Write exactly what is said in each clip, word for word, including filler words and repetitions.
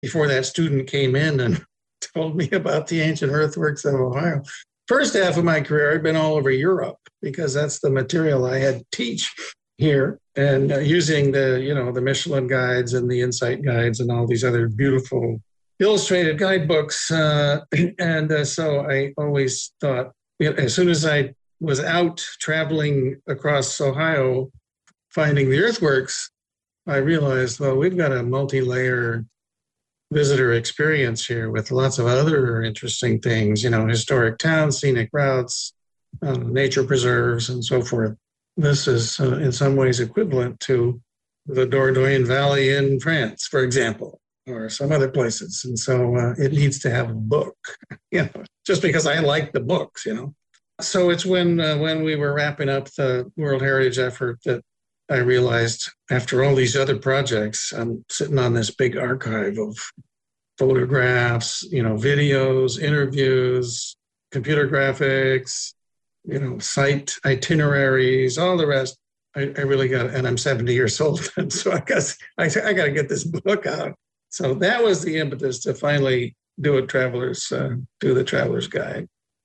before that student came in and told me about the ancient earthworks of Ohio. First half of my career, I'd been all over Europe because that's the material I had to teach here, and uh, using the, you know, the Michelin guides and the Insight guides and all these other beautiful illustrated guidebooks. Uh, and uh, so I always thought, you know, as soon as I was out traveling across Ohio, finding the earthworks, I realized, well, we've got a multi-layer visitor experience here with lots of other interesting things, you know, historic towns, scenic routes, uh, nature preserves, and so forth. This is uh, in some ways equivalent to the Dordogne Valley in France, for example, or some other places. And so uh, it needs to have a book, you know, just because I like the books, you know. So it's when uh, when we were wrapping up the World Heritage effort that I realized, after all these other projects, I'm sitting on this big archive of photographs, you know, videos, interviews, computer graphics, you know, site itineraries, all the rest. I, I really got, and I'm seventy years old, and so I guess I, I got to get this book out. So that was the impetus to finally do a traveler's, uh, do the traveler's guide.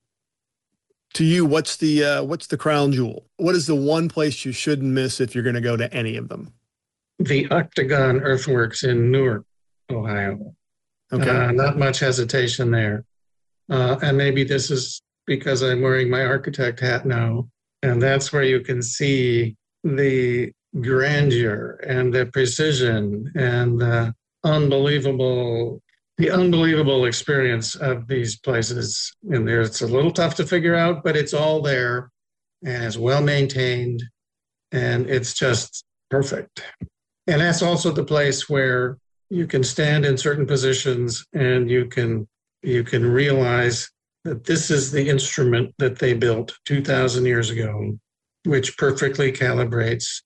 To you, what's the uh, what's the crown jewel? What is the one place you shouldn't miss if you're going to go to any of them? The Octagon Earthworks in Newark, Ohio. Okay. Uh, not much hesitation there. Uh, and maybe this is because I'm wearing my architect hat now. And that's where you can see the grandeur and the precision and the unbelievable, the unbelievable experience of these places. And there, it's a little tough to figure out, but it's all there and it's well maintained and it's just perfect. And that's also the place where you can stand in certain positions and you can you can realize that this is the instrument that they built two thousand years ago, which perfectly calibrates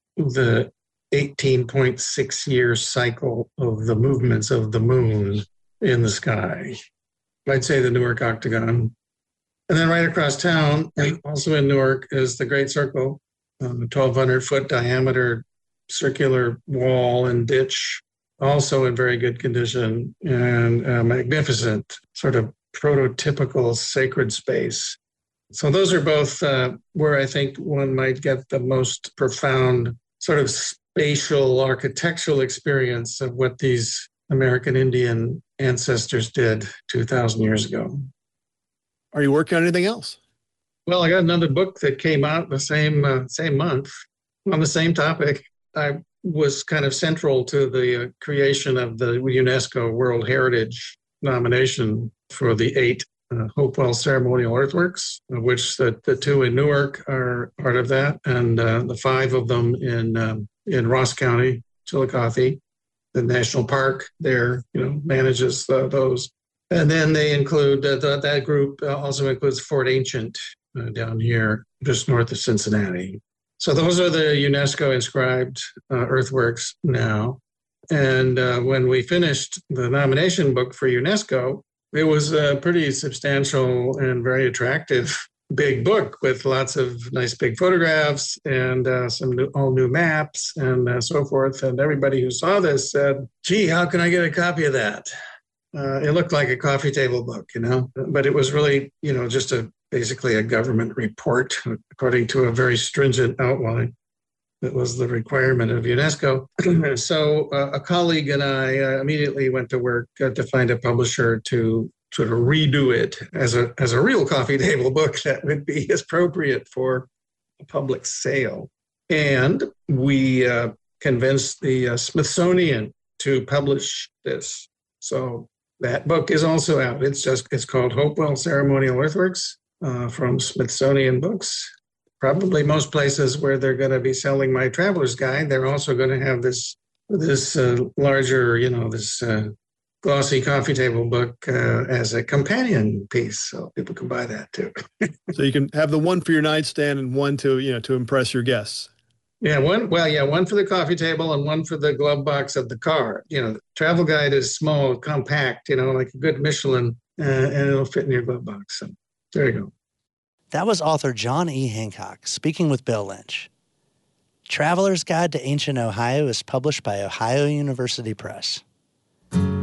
the eighteen point six year cycle of the movements of the moon in the sky. I'd say the Newark Octagon. And then right across town, also in Newark, is the Great Circle, a twelve hundred foot diameter circular wall and ditch, also in very good condition and a magnificent sort of prototypical sacred space. So those are both uh, where I think one might get the most profound sort of spatial architectural experience of what these American Indian ancestors did two thousand years ago. Are you working on anything else? Well, I got another book that came out the same uh, same month on the same topic. I was kind of central to the uh, creation of the UNESCO World Heritage nomination for the eight uh, Hopewell ceremonial earthworks, of which the, the two in Newark are part of that, and uh, the five of them in um, in Ross County, Chillicothe. The national park there, you know, manages uh, those. And then they include, uh, the, that group also includes Fort Ancient uh, down here, just north of Cincinnati. So those are the UNESCO inscribed uh, earthworks now. And uh, when we finished the nomination book for UNESCO, it was a pretty substantial and very attractive big book with lots of nice big photographs and uh, some new, all new maps and uh, so forth. And everybody who saw this said, gee, how can I get a copy of that? Uh, it looked like a coffee table book, you know, but it was really, you know, just a basically a government report according to a very stringent outline that was the requirement of UNESCO. So uh, a colleague and I uh, immediately went to work uh, to find a publisher to sort of redo it as a as a real coffee table book that would be appropriate for a public sale. And we uh, convinced the uh, Smithsonian to publish this. So that book is also out. It's just it's called Hopewell Ceremonial Earthworks uh, from Smithsonian Books. Probably most places where they're going to be selling my traveler's guide, they're also going to have this this uh, larger, you know, this uh, glossy coffee table book uh, as a companion piece, so people can buy that too. So you can have the one for your nightstand and one to, you know, to impress your guests. Yeah, one, well, yeah, one for the coffee table and one for the glove box of the car. You know, the travel guide is small, compact, you know, like a good Michelin, uh, and it'll fit in your glove box. So there you go. That was author John E. Hancock speaking with Bill Lynch. Traveler's Guide to Ancient Ohio is published by Ohio University Press.